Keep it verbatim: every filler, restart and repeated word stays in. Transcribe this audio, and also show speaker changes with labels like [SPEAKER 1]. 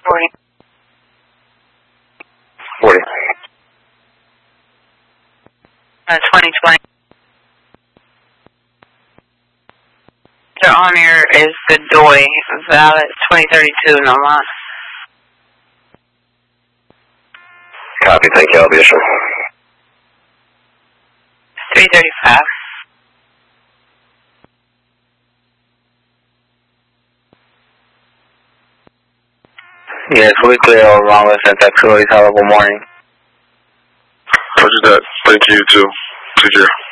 [SPEAKER 1] forty.
[SPEAKER 2] forty.
[SPEAKER 1] Uh, twenty twenty. The on here is the Doi, valid twenty thirty-two, no line.
[SPEAKER 2] Copy, thank you, I'll be issued.
[SPEAKER 1] three thirty-five.
[SPEAKER 2] Yes, we clear all wrong with Santa Cruz. Have a good morning.
[SPEAKER 3] Roger that. Thank you, too. Take care.